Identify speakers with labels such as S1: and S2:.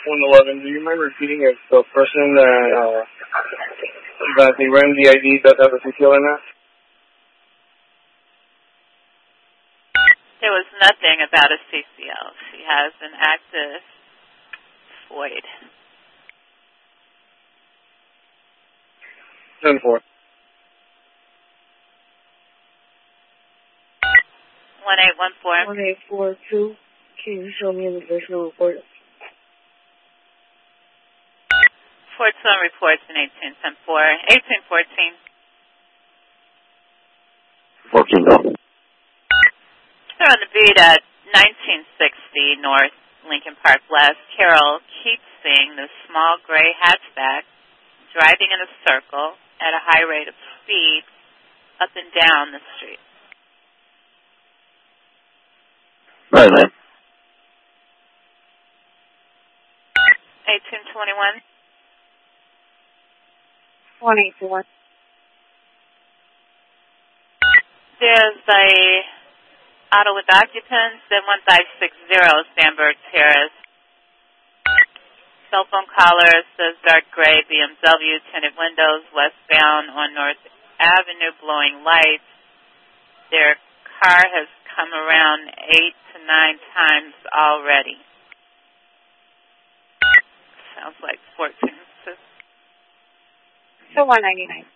S1: 111. Do you mind repeating if the person that they ran the ID does have a CCL in that?
S2: There was nothing about a CCL. She has an active void.
S1: 10-4.
S2: 1814.
S3: 1842. Can you show me an additional report?
S2: Fort Sun reports in 1810-4. 1814.
S4: 14 go.
S2: They're on the beat at 1960 North Lincoln Park West. Carol keeps seeing this small gray hatchback driving in a circle at a high rate of speed up and down the street.
S4: Right, ma'am.
S2: 1821.
S3: 184.
S2: There's a auto with occupants at 1560 Sandberg Terrace. Cell phone caller says dark gray BMW, tinted windows, westbound on North Avenue, blowing lights. Their car has come around 8 to 9 times already. Sounds like 14.
S3: So 199.